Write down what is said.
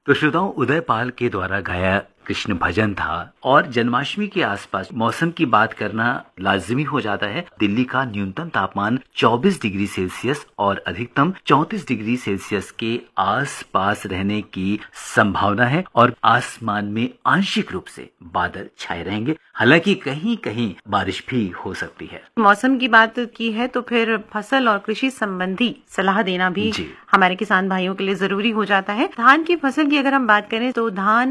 तो श्रोताओं, उदयपाल के द्वारा गाया कृष्ण भजन था और जन्माष्टमी के आसपास मौसम की बात करना लाजिमी हो जाता है। दिल्ली का न्यूनतम तापमान 24 डिग्री सेल्सियस और अधिकतम 34 डिग्री सेल्सियस के आसपास रहने की संभावना है और आसमान में आंशिक रूप से बादल छाए रहेंगे। हालांकि कहीं कहीं बारिश भी हो सकती है। मौसम की बात की है तो फिर फसल और कृषि संबंधी सलाह देना भी हमारे किसान भाइयों के लिए जरूरी हो जाता है। धान की फसल की अगर हम बात करें तो धान